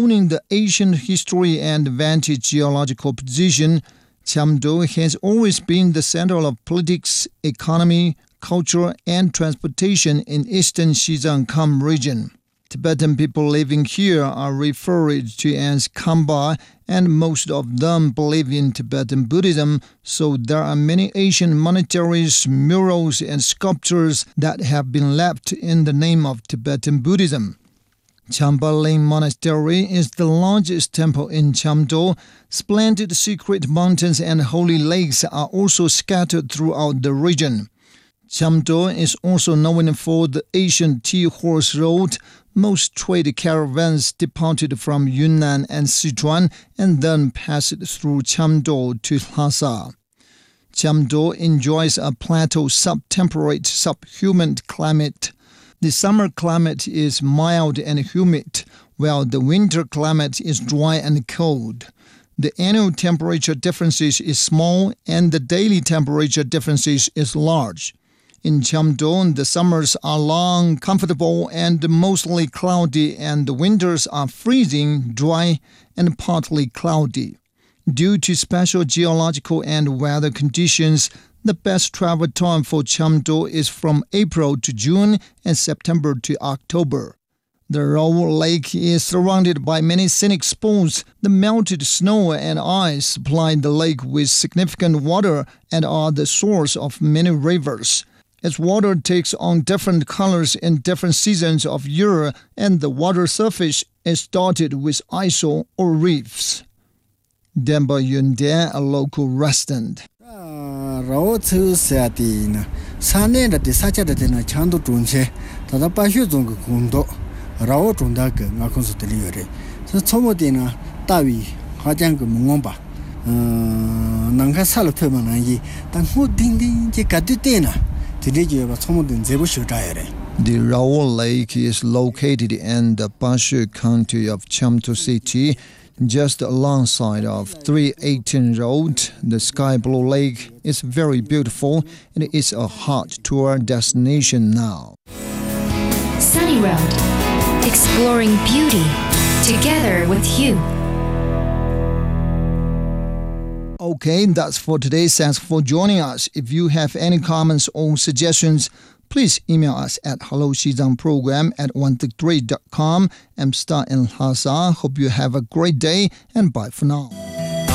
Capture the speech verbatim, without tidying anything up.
owning the ancient history and advantage geological position, Chamdo has always been the center of politics, economy, culture, and transportation in eastern Xizang-Kham region. Tibetan people living here are referred to as Khamba, and most of them believe in Tibetan Buddhism, so there are many ancient monasteries, murals, and sculptures that have been left in the name of Tibetan Buddhism. Chambaling Monastery is the largest temple in Chamdo. Splendid secret mountains and holy lakes are also scattered throughout the region. Chamdo is also known for the ancient Tea Horse Road. Most trade caravans departed from Yunnan and Sichuan and then passed through Chamdo to Lhasa. Chamdo enjoys a plateau subtemperate subhumid climate. The summer climate is mild and humid, while the winter climate is dry and cold. The annual temperature differences is small and the daily temperature differences is large. In Chamdo, the summers are long, comfortable, and mostly cloudy, and the winters are freezing, dry, and partly cloudy. Due to special geological and weather conditions, the best travel time for Chamdo is from April to June and September to October. The Rao Lake is surrounded by many scenic spots. The melted snow and ice supply the lake with significant water and are the source of many rivers. Its water takes on different colors in different seasons of year, and the water surface is dotted with isle or reefs. Demba Yunde, a local resident. Rao tsu sati na sane da de sacha da de na chando tunche ta da pa shu zong gu do rao zong da ge nga kon su de li yore so chomo de na da wi ha jiang ge mong ba uh nang ka sa lo pe ma na yi dan hu ding ding je ka de de na de le je ba chomo de ze bu shu da yore. The Rao Lake is located in the Bashu County of Chamdo City, just alongside of three eighteen Road. The Sky Blue Lake is very beautiful and it is a hot tour destination now. Sunny Road, exploring beauty together with you. Okay, that's for today. Thanks for joining us. If you have any comments or suggestions, please email us at hello xizang program at one two three dot com. I'm Star in Lhasa. Hope you have a great day and bye for now.